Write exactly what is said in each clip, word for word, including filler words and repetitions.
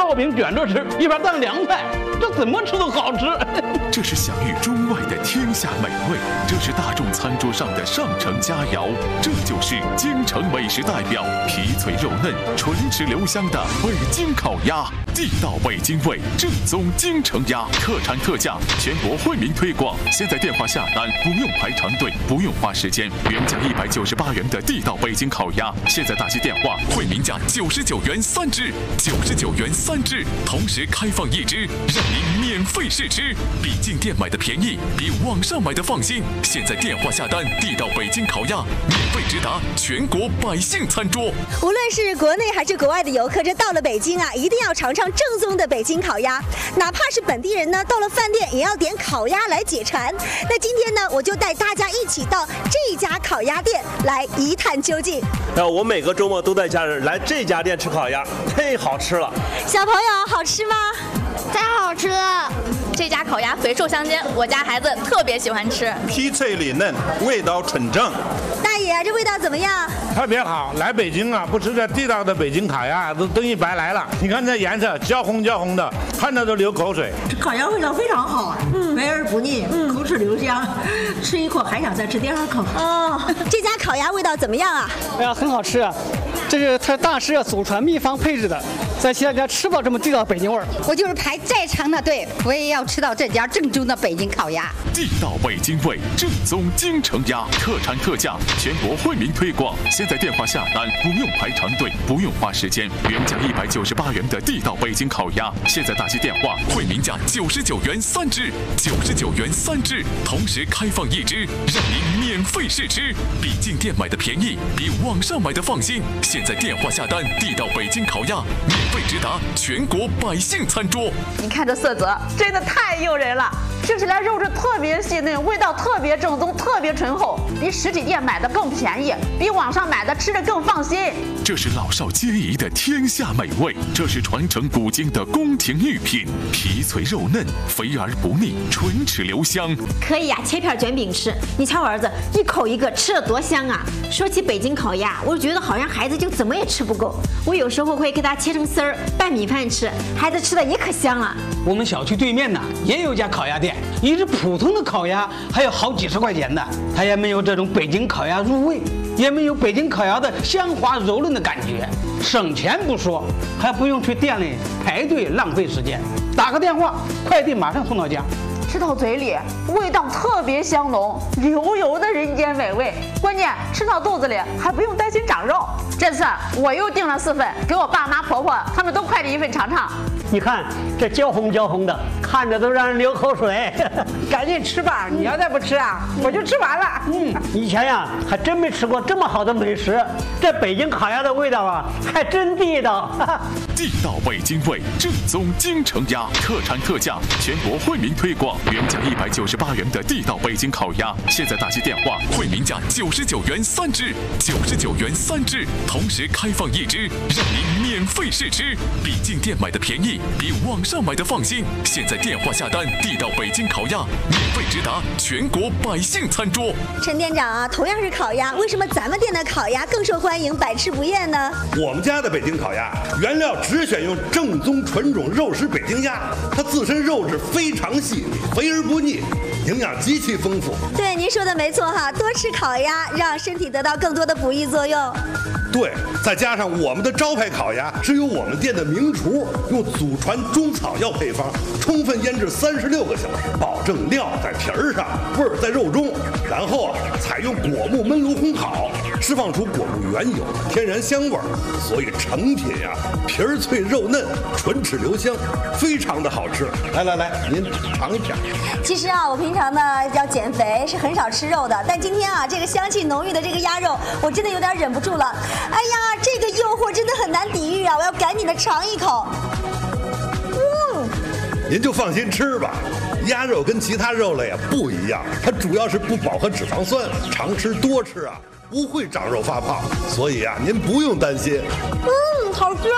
烙饼卷着吃，一边当凉菜，这怎么吃都好吃。 这是享誉中外的天下美味，这是大众餐桌上的上乘佳肴，这就是京城美食代表，皮脆肉嫩、唇齿留香的北京烤鸭。地道北京味，正宗京城鸭，特产特价，全国惠民推广。现在电话下单不用排长队，不用花时间。原价一百九十八元的地道北京烤鸭，现在打起电话，惠民价九十九元三只，九十九元三只，同时开放一只，让您免费试吃。比进店买的便宜，比网上买的放心。现在电话下单，地道北京烤鸭免费直达全国百姓餐桌。 无论是国内还是国外的游客，这到了北京啊，一定要尝尝正宗的北京烤鸭。哪怕是本地人呢，到了饭店也要点烤鸭来解馋。那今天呢，我就带大家一起到这家烤鸭店来一探究竟。 呃，我每个周末都带家人来这家店吃烤鸭，忒好吃了。 小朋友，好吃吗？ 太好吃了！这家烤鸭肥瘦相间，我家孩子特别喜欢吃。 皮脆里嫩，味道纯正。 大爷，这味道怎么样？ 特别好，来北京啊，不吃这地道的北京烤鸭，都等于白来了。你看这颜色，焦红焦红的，看着都流口水。 这烤鸭味道非常好，嗯，肥而不腻，嗯，口齿留香，吃一口还想再吃第二口。 哦，这家烤鸭味道怎么样啊？ 哎呀，很好吃啊！这是他大师祖传秘方配制的，在其他家吃不到这么地道北京味儿。 我就是排再长的队，我也要吃到这家正宗的北京烤鸭。 地道北京味，正宗京城鸭，特产特价，全国惠民推广。现在电话下单不用排长队，不用花时间。原价一百九十八元的地道北京烤鸭，现在打起电话，惠民价九十九元三只，九十九元三只，同时开放一只，让您免费试吃。比进店买的便宜，比网上买的放心。现在电话下单，地道北京烤鸭免费直达全国百姓餐桌。 你看这色泽，真的太诱人了。吃起来肉质特别细嫩，味道特别正宗，特别醇厚，比实体店买的更便宜，比网上买的吃着更放心。 这是老少皆宜的天下美味，这是传承古今的宫廷御品，皮脆肉嫩，肥而不腻，唇齿留香。 可以呀、啊，切片卷饼吃。你瞧我儿子一口一个，吃得多香啊！说起北京烤鸭，我觉得好像孩子就怎么也吃不够。我有时候会给他切成丝儿拌米饭吃，孩子吃的也可香了。 我们小区对面呢也有一家烤鸭店。一只普通的烤鸭还有好几十块钱的，它也没有这种北京烤鸭入味，也没有北京烤鸭的香滑柔嫩的感觉。省钱不说，还不用去店里排队浪费时间，打个电话，快递马上送到家。 吃到嘴里，味道特别香浓，油油的人间美味。关键吃到肚子里还不用担心长肉。这次我又订了四份，给我爸妈婆婆他们都快递一份尝尝。 你看这焦红焦红的，看着都让人流口水。 赶紧吃吧，你要再不吃啊，我就吃完了。 嗯，以前呀还真没吃过这么好的美食，这北京烤鸭的味道啊，还真地道。 地道北京味，正宗京城鸭，特产特价，全国惠民推广。原价一百九十八元的地道北京烤鸭，现在打起电话，惠民价九十九元三只，九十九元三只，同时开放一只，让您免费试吃。比进店买的便宜，比网上买的放心。现在电话下单，地道北京烤鸭免费直达全国百姓餐桌。 陈店长啊，同样是烤鸭，为什么咱们店的烤鸭更受欢迎，百吃不厌呢？ 我们家的北京烤鸭原料只选用正宗纯种肉食北京鸭，它自身肉质非常细腻，肥而不腻，营养极其丰富。 对，您说的没错哈，多吃烤鸭，让身体得到更多的补益作用。 对，再加上我们的招牌烤鸭是由我们店的名厨用祖传中草药配方充分腌制三十六个小时，保证料在皮儿上，味儿在肉中，然后啊采用果木焖炉烘烤，释放出果木原有的天然香味儿，所以成品呀、啊、皮儿脆肉嫩，唇齿留香，非常的好吃。来来来，您尝一片。 其实啊，我平常呢要减肥，是很少吃肉的，但今天啊这个香气浓郁的这个鸭肉，我真的有点忍不住了。哎呀，这个诱惑真的很难抵御啊！我要赶紧的尝一口。嗯， 您就放心吃吧。鸭肉跟其他肉类啊不一样，它主要是不饱和脂肪酸，常吃多吃啊不会长肉发胖，所以啊您不用担心。 嗯，好吃。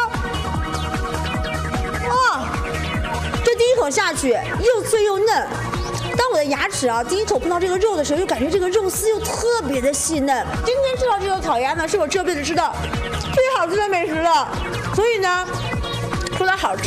哇，这第一口下去又脆又嫩。当我的牙齿啊第一口碰到这个肉的时候，又感觉这个肉丝又特别的细嫩。今天吃到这个烤鸭呢，是我这辈子吃的最好吃的美食了。所以呢，除了好吃。